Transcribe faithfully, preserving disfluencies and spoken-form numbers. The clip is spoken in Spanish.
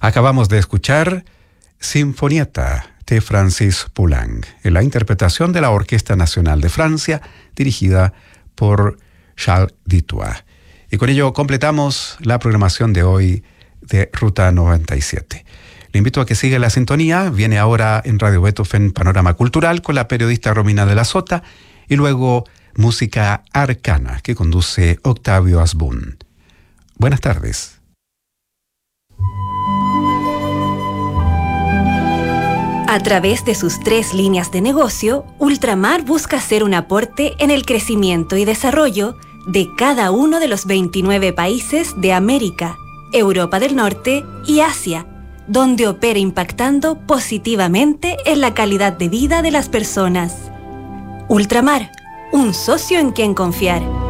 Acabamos de escuchar Sinfonietta de Francis Poulenc, en la interpretación de la Orquesta Nacional de Francia, dirigida por Charles Dutoit. Y con ello completamos la programación de hoy de Ruta noventa y siete. Le invito a que siga la sintonía. Viene ahora en Radio Beethoven Panorama Cultural con la periodista Romina de la Sota y luego Música Arcana que conduce Octavio Asbun. Buenas tardes. A través de sus tres líneas de negocio, Ultramar busca hacer un aporte en el crecimiento y desarrollo de cada uno de los veintinueve países de América, Europa del Norte y Asia, donde opera impactando positivamente en la calidad de vida de las personas. Ultramar, un socio en quien confiar.